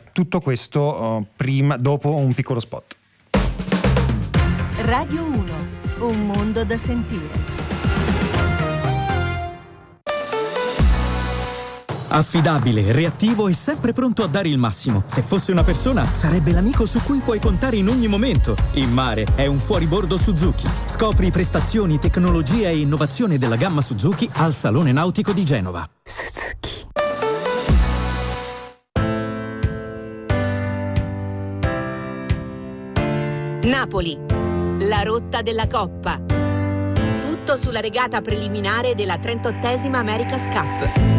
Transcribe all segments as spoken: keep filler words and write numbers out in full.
Tutto questo uh, prima, dopo un piccolo spot. Radio uno, un mondo da sentire. Affidabile, reattivo e sempre pronto a dare il massimo. Se fosse una persona, sarebbe l'amico su cui puoi contare in ogni momento. In mare è un fuoribordo Suzuki. Scopri prestazioni, tecnologia e innovazione della gamma Suzuki al Salone Nautico di Genova. Suzuki. Napoli, la rotta della Coppa. Tutto sulla regata preliminare della trentottesima America's Cup.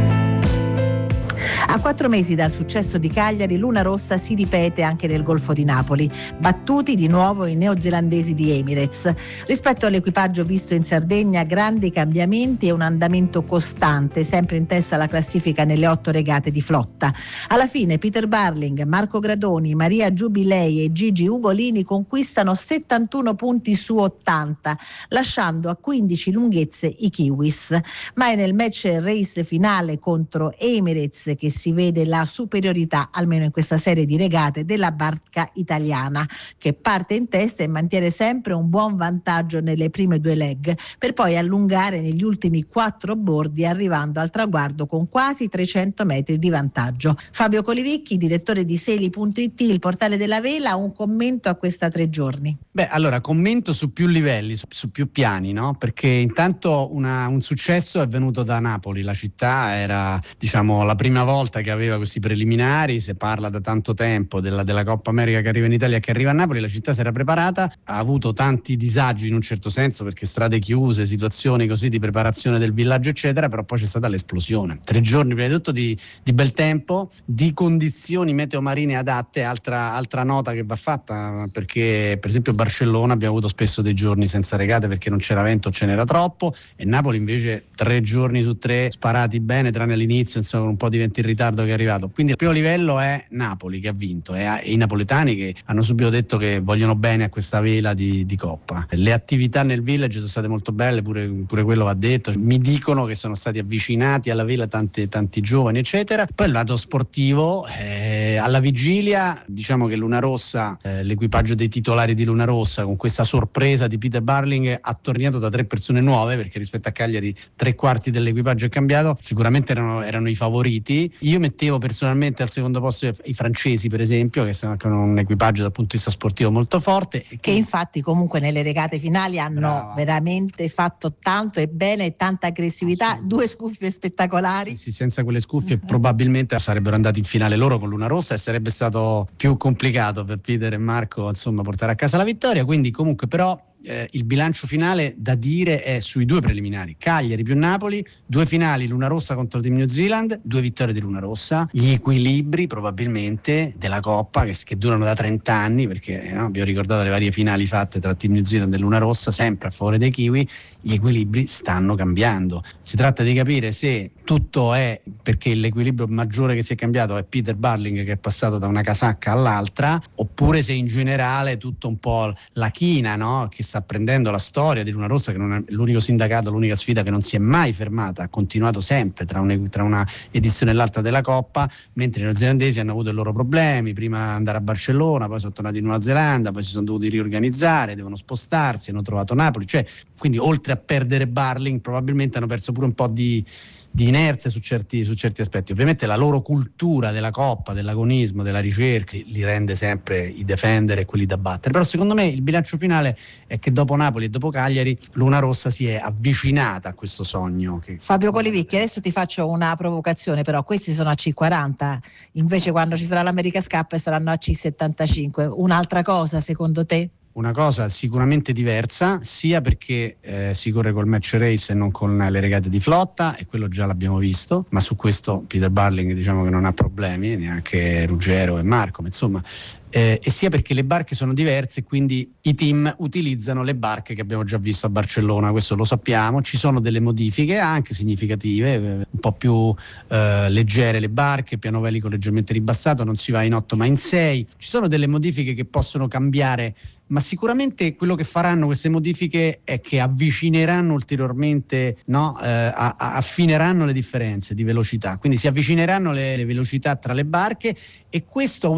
A quattro mesi dal successo di Cagliari, Luna Rossa si ripete anche nel Golfo di Napoli, battuti di nuovo i neozelandesi di Emirates. Rispetto all'equipaggio visto in Sardegna, grandi cambiamenti e un andamento costante, sempre in testa alla classifica nelle otto regate di flotta. Alla fine Peter Barling, Marco Gradoni, Maria Giubilei e Gigi Ugolini conquistano settantuno punti su ottanta, lasciando a quindici lunghezze i Kiwis. Ma è nel match race finale contro Emirates che si vede la superiorità, almeno in questa serie di regate, della barca italiana, che parte in testa e mantiene sempre un buon vantaggio nelle prime due leg, per poi allungare negli ultimi quattro bordi, arrivando al traguardo con quasi trecento metri di vantaggio. Fabio Colivicchi, direttore di Seli punto it, il portale della vela, un commento a questa tre giorni. Beh, allora, commento su più livelli, su, su più piani, no? Perché intanto una, un successo è venuto da Napoli. La città era, diciamo, la prima volta che aveva questi preliminari. Si parla da tanto tempo della, della Coppa America che arriva in Italia, che arriva a Napoli. La città si era preparata, ha avuto tanti disagi in un certo senso, perché strade chiuse, situazioni così di preparazione del villaggio eccetera, però poi c'è stata l'esplosione. Tre giorni prima di tutto di, di bel tempo, di condizioni meteo marine adatte. Altra, altra nota che va fatta, perché per esempio Barcellona abbiamo avuto spesso dei giorni senza regate perché non c'era vento o ce n'era troppo, e Napoli invece tre giorni su tre sparati bene, tranne all'inizio, insomma, con un po' di vento in ritardo che è arrivato. Quindi il primo livello è Napoli, che ha vinto, e, e i napoletani che hanno subito detto che vogliono bene a questa vela di, di Coppa. Le attività nel village sono state molto belle, pure, pure quello va detto. Mi dicono che sono stati avvicinati alla vela tanti, tanti giovani eccetera. Poi il lato sportivo, eh, alla vigilia, diciamo che Luna Rossa, eh, l'equipaggio dei titolari di Luna Rossa, con questa sorpresa di Peter Barling, ha tornato da tre persone nuove, perché rispetto a Cagliari tre quarti dell'equipaggio è cambiato. Sicuramente erano, erano i favoriti. Io mettevo personalmente al secondo posto i francesi, per esempio, che sono un equipaggio dal punto di vista sportivo molto forte, che, che infatti comunque nelle regate finali hanno brava. veramente fatto tanto e bene, e tanta aggressività, due scuffie spettacolari. Sì, senza quelle scuffie probabilmente sarebbero andati in finale loro con Luna Rossa, e sarebbe stato più complicato per Peter e Marco, insomma, portare a casa la vittoria. Quindi comunque però Eh, il bilancio finale da dire è sui due preliminari: Cagliari più Napoli, due finali, Luna Rossa contro Team New Zealand, due vittorie di Luna Rossa, gli equilibri probabilmente della Coppa che, che durano da trenta anni, perché no, vi ho ricordato le varie finali fatte tra Team New Zealand e Luna Rossa, sempre a favore dei kiwi. Gli equilibri stanno cambiando, si tratta di capire se tutto è perché l'equilibrio maggiore che si è cambiato è Peter Barling, che è passato da una casacca all'altra, oppure se in generale tutto un po' la china, no? Che sta prendendo la storia di Luna Rossa, che non è l'unico sindacato, l'unica sfida che non si è mai fermata, ha continuato sempre tra, un, tra una edizione e l'altra della Coppa, mentre i neozelandesi hanno avuto i loro problemi, prima andare a Barcellona, poi sono tornati in Nuova Zelanda, poi si sono dovuti riorganizzare, devono spostarsi, hanno trovato Napoli, cioè quindi oltre a perdere Barling probabilmente hanno perso pure un po' di di inerzia su certi, su certi aspetti. Ovviamente la loro cultura della Coppa, dell'agonismo, della ricerca li rende sempre i defender e quelli da battere, però secondo me il bilancio finale è che dopo Napoli e dopo Cagliari Luna Rossa si è avvicinata a questo sogno che... Fabio Colivicchi, adesso ti faccio una provocazione, però questi sono a C quaranta, invece quando ci sarà l'America's Cup saranno a C settantacinque. Un'altra cosa secondo te? Una cosa sicuramente diversa, sia perché eh, si corre col match race e non con le regate di flotta, e quello già l'abbiamo visto, ma su questo Peter Barling diciamo che non ha problemi, neanche Ruggero e Marco, insomma, eh, e sia perché le barche sono diverse e quindi i team utilizzano le barche che abbiamo già visto a Barcellona, questo lo sappiamo. Ci sono delle modifiche anche significative, un po' più eh, leggere le barche, piano velico leggermente ribassato, non si va in otto ma in sei. Ci sono delle modifiche che possono cambiare, ma sicuramente quello che faranno queste modifiche è che avvicineranno ulteriormente, no, eh, a, a, affineranno le differenze di velocità, quindi si avvicineranno le, le velocità tra le barche, e questo